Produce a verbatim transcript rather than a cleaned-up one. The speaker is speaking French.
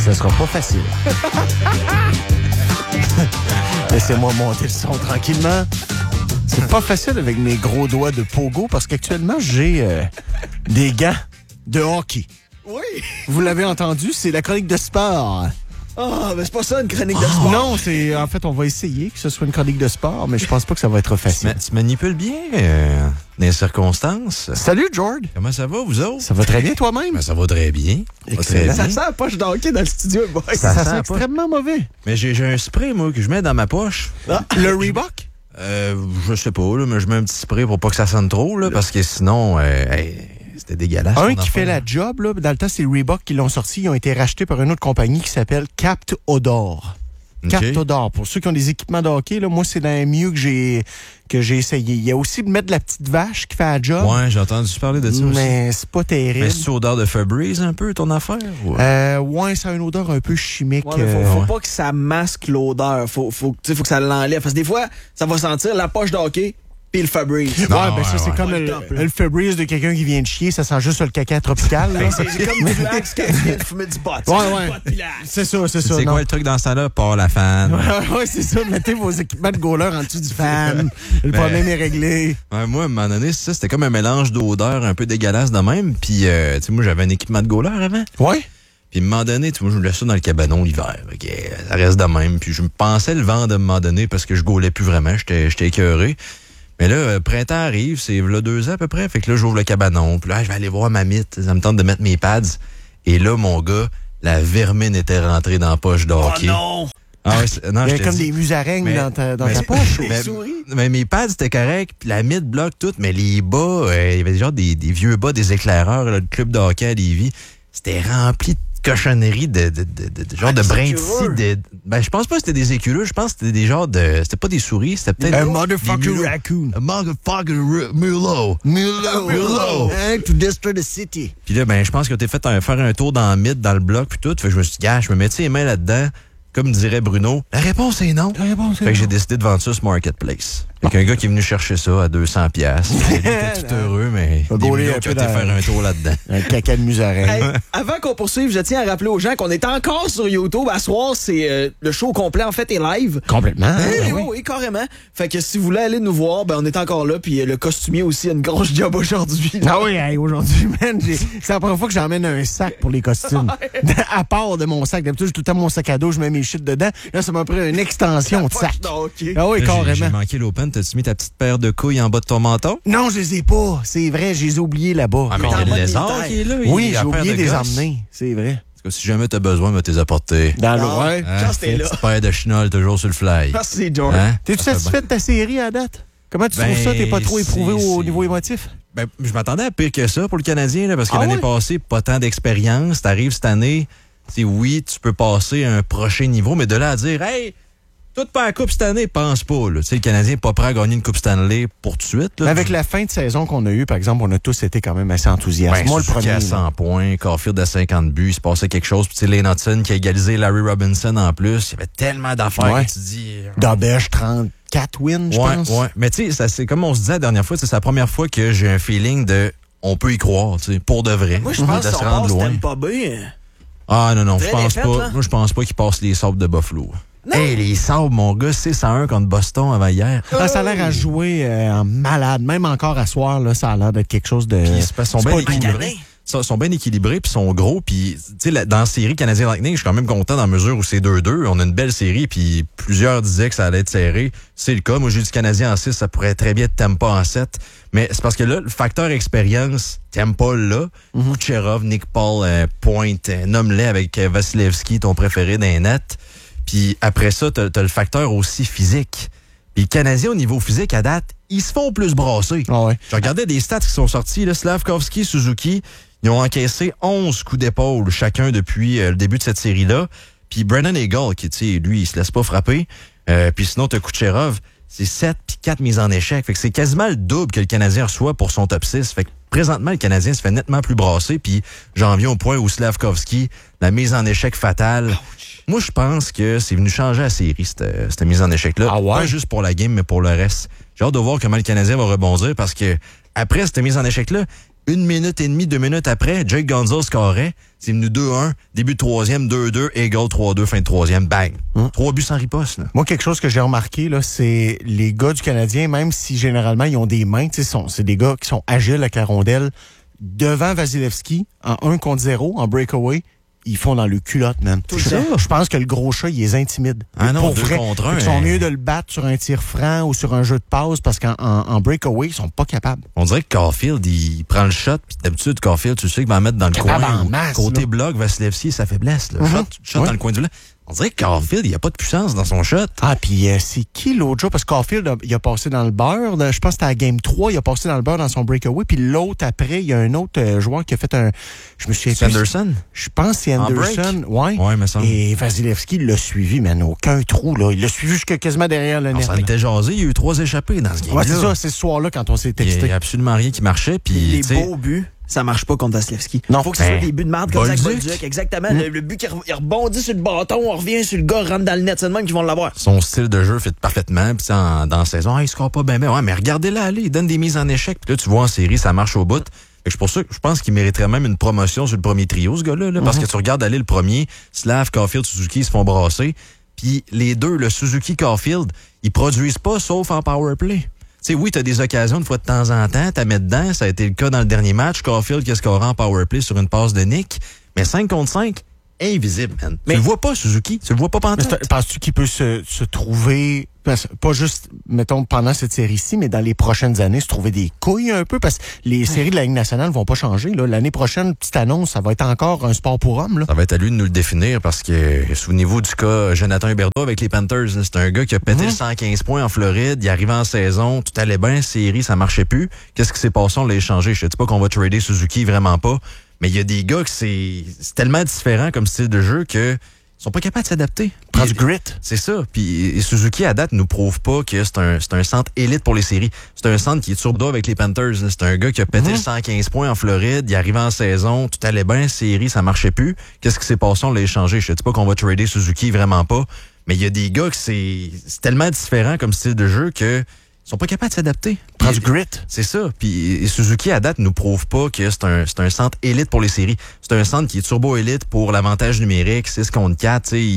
Ce sera pas facile. Laissez-moi monter le son tranquillement. C'est pas facile avec mes gros doigts de pogo parce qu'actuellement, j'ai euh, des gants de hockey. Oui. Vous l'avez entendu, c'est la chronique de sport. Ah, oh, mais c'est pas ça une chronique de sport. Non, c'est en fait, on va essayer que ce soit une chronique de sport, mais je pense pas que ça va être facile. Tu, tu manipules bien euh, dans les circonstances. Salut, George. Comment ça va, vous autres? Ça va très bien toi-même? Ben, ça va très bien. Ça va très bien. Ça sent la poche d'hockey dans le studio, boy. Ça, ça sent sent pas. extrêmement mauvais. Mais j'ai, j'ai un spray, moi, que je mets dans ma poche. Ah, le Reebok? Euh, je sais pas, là, mais je mets un petit spray pour pas que ça sonne trop, là, parce que sinon, euh, hey, c'était dégueulasse. Un qui fait la job, là, dans le temps, c'est Reebok qui l'ont sorti. Ils ont été rachetés par une autre compagnie qui s'appelle Capt Odor. Okay. Capt Odor. Pour ceux qui ont des équipements de hockey, là, moi, c'est dans les mieux que j'ai que j'ai essayé. Il y a aussi de mettre de la petite vache qui fait la job. Ouais, j'ai entendu parler de ça aussi. Mais c'est pas terrible. Mais c'est odeur de Febreze un peu, ton affaire? Ou... Euh, ouais, ça a une odeur un peu chimique. Ouais, mais faut, euh, faut ouais. pas que ça masque l'odeur. Faut, faut, faut que ça l'enlève. Parce que des fois, ça va sentir la poche d'hockey puis le Febreze. Ouais, Non, ben ouais, ça, c'est ouais. comme Ouais, le, top, là. le Febreze de quelqu'un qui vient de chier. Ça sent juste le caca tropical. là. C'est c'est comme du axe quand tu viens de fumer du pot. Ouais, ouais. Du pot, puis là. C'est ça, c'est ça. C'est non. quoi le truc dans ce temps-là? Pas la fan. Ouais, ouais, c'est ça. Mettez vos équipements de goaler en dessous du fan. Le problème est réglé. Ouais, moi, à un moment donné, c'est ça, c'était comme un mélange d'odeurs un peu dégueulasse de même. Puis, euh, tu sais, moi, j'avais un équipement de goaler avant. Ouais. Puis, à un moment donné, tu sais, moi, je me laisse ça dans le cabanon l'hiver. Ok, ça reste de même. Puis, je me pensais le vendre à un moment donné parce que je gaulais plus vraiment. J'étais, j'étais écœuré. Mais là, euh, printemps arrive, c'est là deux ans à peu près. Fait que là, j'ouvre le cabanon. Puis là, je vais aller voir ma mythe. Ça me tente de mettre mes pads. Et là, mon gars, la vermine était rentrée dans la poche de Oh hockey. non! Ah ouais, c'est- non, Il y je a te comme dis. des musaraignes Mais- dans ta, dans mais- ta poche. Des Mais, souris? mais mes pads, c'était correct. Puis la mythe bloque tout. Mais les bas, euh, il y avait genre des, des vieux bas, des éclaireurs, là, le club de hockey à Lévis. C'était rempli de cochonneries, de, de, de, de, de genre Ah, de des brindilles. écureux. De, ben, je pense pas que c'était des écureux. Je pense que c'était des genres de... C'était pas des souris, c'était peut-être... Un des motherfucker mulots. raccoon. Un motherfucker ra- mulot. Mulot. Mulot. Hein, to destroy the city. Puis là, ben, je pense que t'es fait un, faire un tour dans le mythe, dans le bloc, puis tout. Fait que je me suis dit, gars, je me mettais les mains là-dedans. Comme dirait Bruno, la réponse est non. La réponse est Fait que j'ai non. décidé de vendre ça sur Marketplace. Fait qu'un gars qui est venu chercher ça à deux cents piastres. Il était tout heureux, mais Va des gauler millions un qui peu ont été dans- faire un tour là-dedans. Un caca de musaraigne. Hey, avant qu'on poursuive, je tiens à rappeler aux gens qu'on est encore sur YouTube. À soir, c'est euh, le show complet, en fait, est live. Complètement. Oui, hein, oui, oui. oui, carrément. Fait que si vous voulez aller nous voir, ben on est encore là. Puis euh, le costumier aussi a une grosse job aujourd'hui. Ah oui, hey, aujourd'hui, man, j'ai- c'est la première fois que j'emmène un sac pour les costumes. À part de mon sac. D'habitude, j'ai tout le temps mon sac à dos, je mets mes shit dedans. Là, ça m'a pris une extension de sac. Okay. Ah oui, Là, j'ai- J'ai carrément. manqué l'open. T'as-tu mis ta petite paire de couilles en bas de ton menton? Non, je les ai pas. C'est vrai, je les ai oubliés là-bas. Ah, mais il y a en le mode lézard militaire. qui est là. il Oui, est j'ai à paire oublié de les gosses. emmener. C'est vrai. En tout cas, si jamais t'as besoin, va t'es apporter. Dans le Ah. ouais. Hein? Quand c'était là. Petite paire de chenolles toujours sur le fly. Merci, George. Hein? T'es-tu Ça fait satisfait de ta série à date? Comment tu Ben, trouves ça? T'es pas trop éprouvé c'est- au c'est- niveau émotif? Ben, je m'attendais à pire que ça pour le Canadien, là, parce que Ah l'année ouais? passée, pas tant d'expérience. T'arrives cette année, c'est oui, tu peux passer à un prochain niveau, mais de là à dire, hey, tout pas la Coupe cette année, pense pas. Là. Tu sais, le Canadien n'est pas prêt à gagner une Coupe Stanley pour tout de suite. Là. Mais avec la fin de saison qu'on a eue, par exemple, on a tous été quand même assez enthousiastes. Ben, Moi, le Suzuki premier. à là. cent points, Caulfield à cinquante buts, il se passait quelque chose. Puis, tu sais, Lane Hudson qui a égalisé Larry Robinson en plus. Il y avait tellement d'affaires Ouais. que tu dis. D'Aubèche, trente-quatre wins, je Ouais, pense. ouais. Mais tu sais, ça, c'est comme on se disait la dernière fois, c'est la première fois que j'ai un feeling de on peut y croire, tu sais, pour de vrai. Moi, je pense de que se son rendre passe loin. t'aimes pas bien. Ah non, non, je Très pense défaite, pas. là. Moi, je pense pas qu'il passe les sabres de Buffalo. Non. Hey, les sabres, mon gars, six à un contre Boston avant hier. Ah, ça a l'air à jouer euh, en malade. Même encore à soir, là, ça a l'air d'être quelque chose de. Puis c'est parce qu'ils sont c'est bien pas équilibrés. magané. Ils sont bien équilibrés puis sont gros. Puis, tu sais, la- dans la série Canadien Lightning, je suis quand même content dans la mesure où c'est deux deux. On a une belle série, puis plusieurs disaient que ça allait être serré. C'est le cas. Moi, j'ai dit Canadien en six, ça pourrait très bien être Tampa en sept. Mais c'est parce que là, le facteur expérience, Tampa là, Mhm. Kucherov, Nick Paul, euh, Pointe, euh, nomme-les avec euh, Vasilevski, ton préféré d'un net. Puis après ça, t'as, t'as le facteur aussi physique. Puis le Canadien, au niveau physique, à date, ils se font plus brasser. Ah ouais. Je regardais des stats qui sont sortis. Là, Slavkovski, Suzuki, ils ont encaissé onze coups d'épaule chacun depuis euh, le début de cette série-là. Puis Brennan Eagle, qui, tu sais, lui, il se laisse pas frapper. Euh, puis sinon, t'as Kucherov, c'est sept puis quatre mises en échec. Fait que c'est quasiment le double que le Canadien reçoit pour son top six. Fait que présentement, le Canadien se fait nettement plus brasser. Puis j'en viens au point où Slavkovski, la mise en échec fatale. Moi, je pense que c'est venu changer la série, cette, cette mise en échec-là. Ah ouais? Pas juste pour la game, mais pour le reste. J'ai hâte de voir comment le Canadien va rebondir parce que après cette mise en échec-là, une minute et demie, deux minutes après, Jake Gonzalez scorait. C'est venu deux un, début de troisième, deux deux, égal trois deux, fin de troisième, bang. Hum. Trois buts sans riposte, là. Moi, quelque chose que j'ai remarqué, là, c'est les gars du Canadien, même si généralement ils ont des mains, tu sais, sont- c'est des gars qui sont agiles avec la rondelle, devant Vasilevski, en un contre zéro, en breakaway, ils font dans le culotte, man. Tout le je, temps. je pense que le gros chat, il les intimide. Ah non, Pour deux vrai. contre un, Fait qu'ils sont hein. mieux de le battre sur un tir franc ou sur un jeu de passe parce qu'en en, en breakaway, ils sont pas capables. On dirait que Caulfield, il prend le shot, puis d'habitude, Caulfield, tu sais qu'il va en mettre dans le Capable coin. en ou masse, côté là. bloc, Vasilevski, sa faiblesse, là. Mhm. Shot, shot Ouais. dans le coin du là. On dirait que Caulfield, il n'y a pas de puissance dans son shot. Ah, puis euh, c'est qui l'autre jour? Parce que Caulfield, a- il a passé dans le beurre. là, Je pense que c'était à Game trois, il a passé dans le beurre dans son breakaway. Puis l'autre, après, il y a un autre euh, joueur qui a fait un... Je me souviens C'est plus. Anderson? Je pense que c'est En Anderson. Ouais. Ouais, me semble. Et Vasilevski l'a suivi, mais aucun trou, là. Il l'a suivi jusqu'à quasiment derrière le On net. s'en là. était jasé, il y a eu trois échappées dans ce game-là. Ouais, c'est ça, c'est ce soir-là quand on s'est Il n'y texté. a absolument rien qui marchait, puis, Les tu sais, beaux buts, ça marche pas contre Vasilevski. Non. Faut que ce Ben, soit des buts de marde comme Zach Bolduc. Bolduc. Exactement. Le, le but qui re- il rebondit sur le bâton, on revient sur le gars, rentre dans le net. C'est de même qu'ils vont l'avoir. son style de jeu fit parfaitement, puis en- dans la saison, ah, il score pas bien, bien. Ouais, mais regardez-le aller, il donne des mises en échec, puis là, tu vois en série, ça marche au bout. Fait que c'est pour ça que je pense qu'il mériterait même une promotion sur le premier trio, ce gars-là, là, parce que tu regardes aller le premier, Slav, Caulfield, Suzuki, ils se font brasser, puis les deux, le Suzuki, Caulfield, ils produisent pas sauf en power play. Tu sais, oui, t'as des occasions une fois de temps en temps, t'as mis dedans, ça a été le cas dans le dernier match, Caulfield qui a scoré en power play sur une passe de Nick, mais cinq contre cinq, invisible, man. Mais- Tu le vois pas, Suzuki, tu le vois pas Mais pantoute. c'est- penses-tu qu'il peut se, se trouver, parce- pas juste, mettons, pendant cette série-ci, mais dans les prochaines années, se trouver des couilles un peu? Parce que les séries de la Ligue nationale vont pas changer. là. L'année prochaine, petite annonce, ça va être encore un sport pour hommes. Là. Ça va être à lui de nous le définir parce que, souvenez-vous du cas Jonathan Huberdeau avec les Panthers. là, C'est un gars qui a pété Mhm. le cent quinze points en Floride. Il arrivait en saison, tout allait bien, série, ça marchait plus. Qu'est-ce qui s'est passé? On l'a échangé. Je te dis pas qu'on va trader Suzuki, vraiment pas. Mais il y a des gars que c'est c'est tellement différent comme style de jeu que ils sont pas capables de s'adapter. Prends Puis- du grit. C'est ça. Puis et Suzuki, à date, nous prouve pas que c'est un, c'est un centre élite pour les séries. C'est un centre qui est sur le dos avec les Panthers. là. C'est un gars qui a pété Mhm. le cent quinze points en Floride. Il arrivait en saison, tout allait bien, série, ça marchait plus. Qu'est-ce qui s'est passé? On l'a échangé. Je te dis pas qu'on va trader Suzuki, vraiment pas. Mais il y a des gars que c'est c'est tellement différent comme style de jeu que ils sont pas capables de s'adapter. Prends Puis- du grit. c'est ça. Puis et Suzuki, à date, nous prouve pas que c'est un, c'est un centre élite pour les séries. C'est un centre qui est turbo élite pour l'avantage numérique, six contre quatre. tu sais.